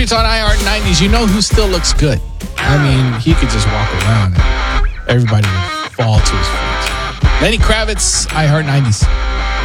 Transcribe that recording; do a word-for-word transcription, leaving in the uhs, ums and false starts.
Patriots on iHeart nineties. You know who still looks good? I mean, he could just walk around and everybody would fall to his feet. Lenny Kravitz, iHeart nineties.